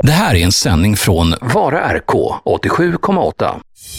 Det här är en sändning från Vara RK 87,8.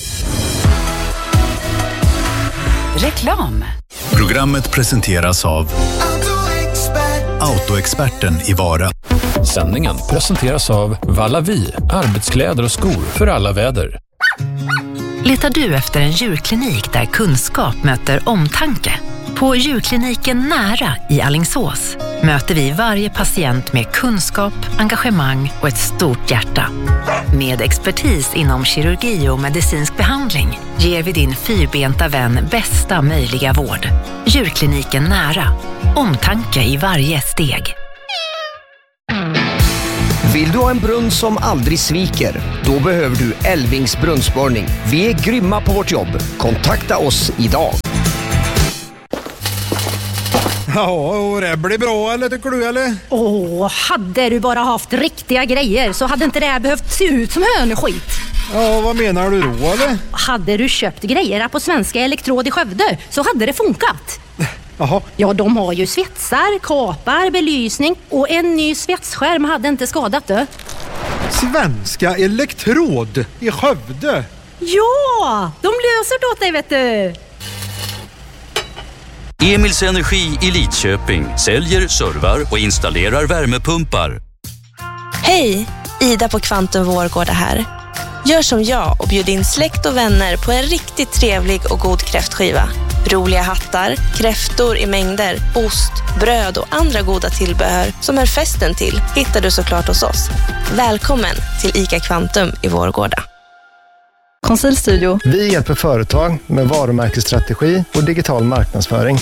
Reklam. Programmet presenteras av Autoexperten i Vara. Sändningen presenteras av Vallavi, arbetskläder och skor för alla väder. Letar du efter en djurklinik där kunskap möter omtanke? På djurkliniken Nära i Alingsås möter vi varje patient med kunskap, engagemang och ett stort hjärta. Med expertis inom kirurgi och medicinsk behandling ger vi din fyrbenta vän bästa möjliga vård. Djurkliniken Nära. Omtanke i varje steg. Vill du ha en brunn som aldrig sviker? Då behöver du Elvings brunnsborrning. Vi är grymma på vårt jobb. Kontakta oss idag. Ja, och det blir bra, eller tycker du, eller? Hade du bara haft riktiga grejer så hade inte det här behövt se ut som hönskit. Ja, vad menar du då, eller? Hade du köpt grejerna på Svenska Elektrod i Skövde så hade det funkat. Jaha. Ja, de har ju svetsar, kapar, belysning och en ny svetsskärm hade inte skadat det. Svenska Elektrod i Skövde? Ja, de löser det åt dig, vet du. Emils Energi i Lidköping säljer, servar och installerar värmepumpar. Hej, Ida på Kvantum Vårgårda här. Gör som jag och bjud in släkt och vänner på en riktigt trevlig och god kräftskiva. Roliga hattar, kräftor i mängder, ost, bröd och andra goda tillbehör som är festen till hittar du såklart hos oss. Välkommen till ICA Kvantum i Vårgårda. Konsultstudio. Vi hjälper företag med varumärkesstrategi och digital marknadsföring.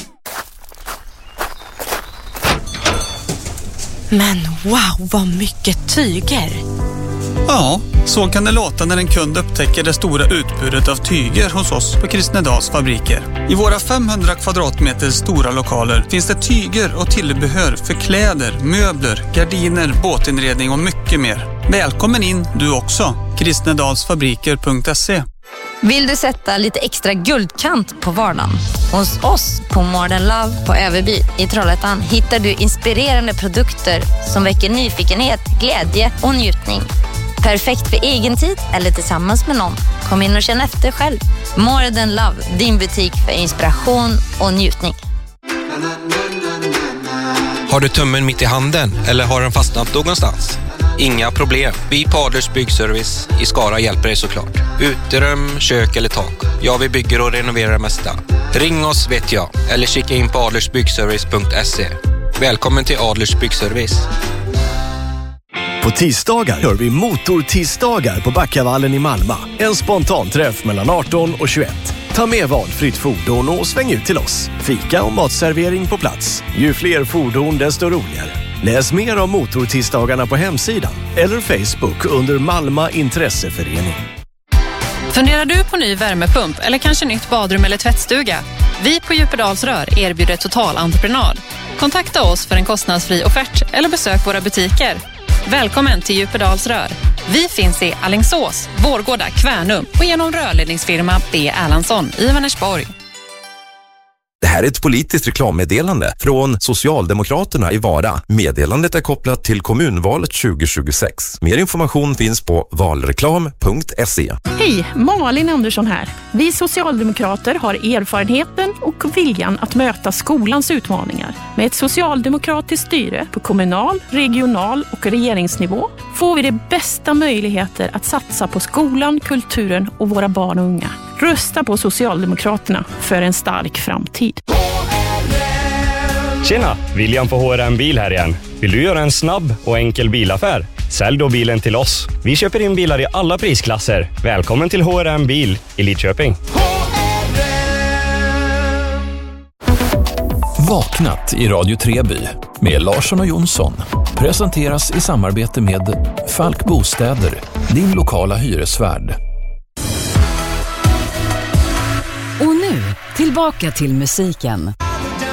Men wow, vad mycket tyger! Ja, så kan det låta när en kund upptäcker det stora utbudet av tyger hos oss på Kristnedals fabriker. I våra 500 kvadratmeter stora lokaler finns det tyger och tillbehör för kläder, möbler, gardiner, båtinredning och mycket mer. Välkommen in du också. Kristnedalsfabriker.se. Vill du sätta lite extra guldkant på vardagen? Hos oss på Modern Love på Överby i Trollhättan hittar du inspirerande produkter som väcker nyfikenhet, glädje och njutning. Perfekt för egen tid eller tillsammans med någon. Kom in och känn efter själv. Modern Love, din butik för inspiration och njutning. Har du tummen mitt i handen eller har den fastnat någonstans? Inga problem. Vi på Adlers Byggservice i Skara hjälper dig såklart. Uterum, kök eller tak. Ja, vi bygger och renoverar det mesta. Ring oss vet jag. Eller kika in på adlersbyggservice.se. Välkommen till Adlers Byggservice. På tisdagar gör vi motortisdagar på Backavallen i Malmö. En spontanträff mellan 18 och 21. Ta med valfritt fordon och sväng ut till oss. Fika och matservering på plats. Ju fler fordon desto roligare. Läs mer om motortisdagarna på hemsidan eller Facebook under Malmö Intresseförening. Funderar du på ny värmepump eller kanske nytt badrum eller tvättstuga? Vi på Djupedalsrör erbjuder totalentreprenad. Kontakta oss för en kostnadsfri offert eller besök våra butiker. Välkommen till Djupedalsrör. Vi finns i Alingsås, Vårgårda, Kvärnum och genom rörledningsfirma B. Erlandsson i Vänersborg. Det här är ett politiskt reklammeddelande från Socialdemokraterna i Vara. Meddelandet är kopplat till kommunvalet 2026. Mer information finns på valreklam.se. Hej, Malin Andersson här. Vi socialdemokrater har erfarenheten och viljan att möta skolans utmaningar. Med ett socialdemokratiskt styre på kommunal, regional och regeringsnivå får vi de bästa möjligheter att satsa på skolan, kulturen och våra barn och unga. Rösta på Socialdemokraterna för en stark framtid. Tjena, William på HRM Bil här igen. Vill du göra en snabb och enkel bilaffär? Sälj då bilen till oss. Vi köper in bilar i alla prisklasser. Välkommen till HRM Bil i Lidköping. Vaknat i Radio Treby med Larsson och Jonsson presenteras i samarbete med Falk Bostäder, din lokala hyresvärd. Och nu, tillbaka till musiken.